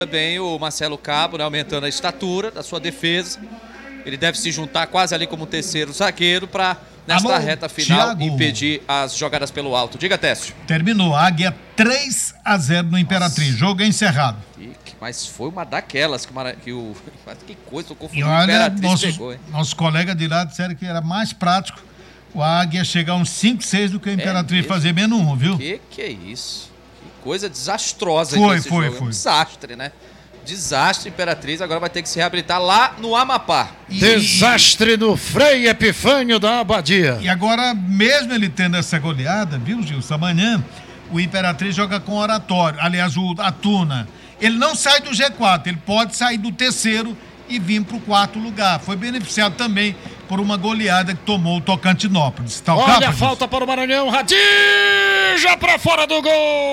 Também o Marcelo Cabo, né, aumentando a estatura da sua defesa. Ele deve se juntar quase ali como terceiro zagueiro para, nesta reta final, Thiago, impedir as jogadas pelo alto. Diga, Técio. Terminou. Águia 3-0 no Imperatriz. Nossa. Jogo é encerrado. Mas foi uma daquelas que o... Que coisa, tô confundindo. E olha, nosso colega de lá disseram que era mais prático o Águia chegar uns 5-6 do que o Imperatriz fazer menos um, viu? Que é isso? Que coisa desastrosa. Foi. Um desastre, né? Desastre, Imperatriz agora vai ter que se reabilitar lá no Amapá. Desastre no Frei Epifânio da Abadia. E agora, mesmo ele tendo essa goleada, viu, Gilson? Amanhã o Imperatriz joga com Oratório. Aliás, a Tuna. Ele não sai do G4, ele pode sair do terceiro e vir para o quarto lugar. Foi beneficiado também por uma goleada que tomou o Tocantinópolis. Tá, olha a falta para o Maranhão, Radija para fora do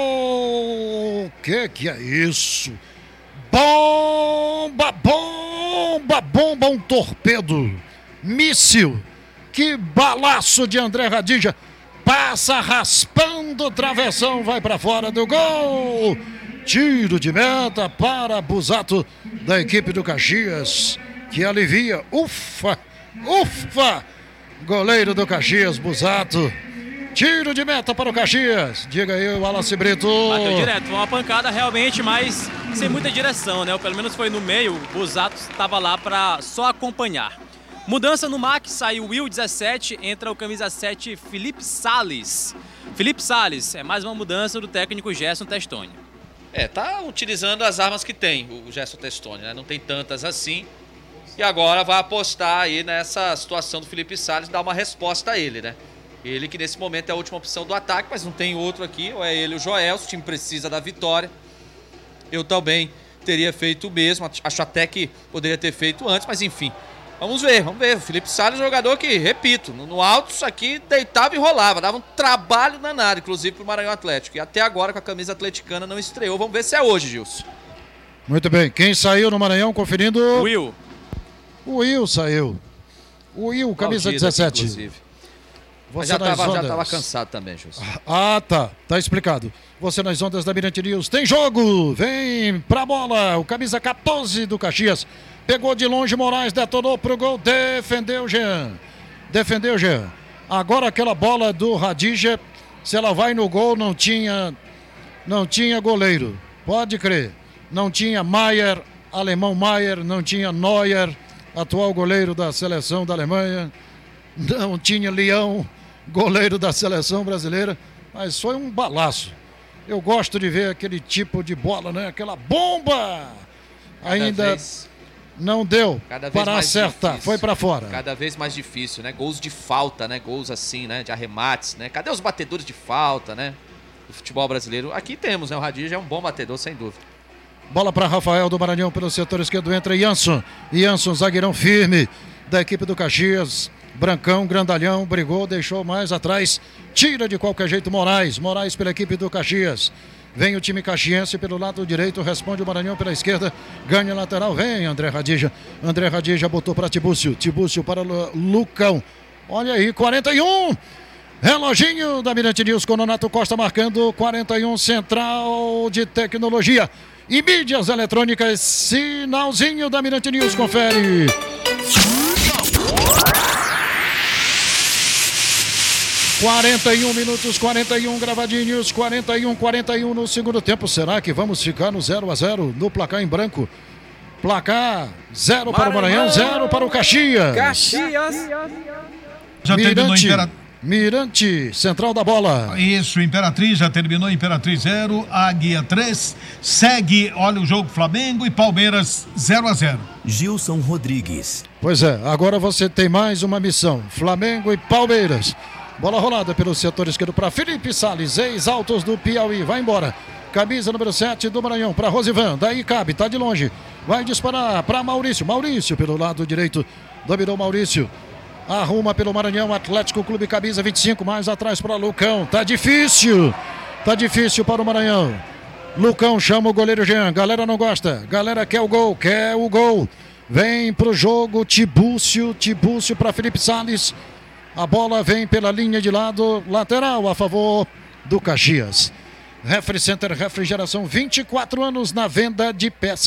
gol. Que é isso? Bomba, um torpedo, míssil, que balaço de André Radija, passa raspando o travessão, vai para fora do gol, tiro de meta para Busato da equipe do Caxias, que alivia, ufa, goleiro do Caxias, Busato. Tiro de meta para o Caxias. Diga aí, o Wallace Brito. Bateu direto, foi uma pancada realmente, mas sem muita direção, né? Ou pelo menos foi no meio, o Busato estava lá para só acompanhar. Mudança no MAC, saiu o Will 17, entra o camisa 7 Felipe Salles. Felipe Salles, é mais uma mudança do técnico Gerson Testoni. Tá utilizando as armas que tem o Gerson Testoni, né? Não tem tantas assim. E agora vai apostar aí nessa situação do Felipe Salles, dar uma resposta a ele, né? Ele que nesse momento é a última opção do ataque, mas não tem outro aqui, ou é ele ou o Joel, o time precisa da vitória. Eu também teria feito o mesmo, acho até que poderia ter feito antes, mas enfim. Vamos ver. O Felipe Salles é um jogador que, repito, no alto isso aqui deitava e rolava, dava um trabalho danado, inclusive pro Maranhão Atlético. E até agora com a camisa atleticana não estreou, vamos ver se é hoje, Gilson. Muito bem, quem saiu no Maranhão conferindo? Will. O Will saiu. O Will, camisa 17. Aqui, inclusive. Você já estava cansado também, Júlio. Tá explicado. Você nas ondas da Mirante News. Tem jogo, vem pra bola. O camisa 14 do Caxias. Pegou de longe Moraes, detonou pro gol. Defendeu Jean. Agora aquela bola do Radija, se ela vai no gol, não tinha goleiro. Pode crer. Não tinha Maier, alemão Maier, não tinha Neuer, atual goleiro da seleção da Alemanha. Não tinha Leão, goleiro da seleção brasileira, mas foi um balaço. Eu gosto de ver aquele tipo de bola, né? Aquela bomba! Ainda não deu para acertar, difícil. Foi para fora. Cada vez mais difícil, né? Gols de falta, né? Gols assim, né? De arremates, né? Cadê os batedores de falta, né? Do futebol brasileiro. Aqui temos, né? O Radija é um bom batedor, sem dúvida. Bola para Rafael do Maranhão pelo setor esquerdo, entra Jansson, zagueirão firme da equipe do Caxias. Brancão, grandalhão, brigou, deixou mais atrás, tira de qualquer jeito Moraes pela equipe do Caxias. Vem o time caxiense pelo lado direito, responde o Maranhão pela esquerda, ganha lateral, vem André Radija botou para Tibúcio para Lucão, olha aí, 41, reloginho da Mirante News com Nonato Costa marcando, 41, Central de Tecnologia e Mídias Eletrônicas, sinalzinho da Mirante News, confere. 41 minutos, 41 gravadinhos, 41 no segundo tempo. Será que vamos ficar no 0-0 no placar em branco? Placar 0 para o Maranhão, 0 para o Caxias. Já terminou Mirante, central da bola. Isso, Imperatriz, já terminou, Imperatriz 0, Águia 3, segue, olha o jogo Flamengo e Palmeiras 0-0. Gilson Rodrigues. Pois é, agora você tem mais uma missão, Flamengo e Palmeiras. Bola rolada pelo setor esquerdo para Felipe Salles, ex-Altos do Piauí, vai embora. Camisa número 7 do Maranhão para Rosivan, daí cabe, tá de longe. Vai disparar para Maurício pelo lado direito, dominou Maurício. Arruma pelo Maranhão, Atlético Clube, camisa 25, mais atrás para Lucão. Tá difícil para o Maranhão. Lucão chama o goleiro Jean, galera não gosta, galera quer o gol. Vem pro jogo, Tibúcio para Felipe Salles. A bola vem pela linha de lado, lateral a favor do Caxias. Refri Center Refrigeração, 24 anos na venda de peças.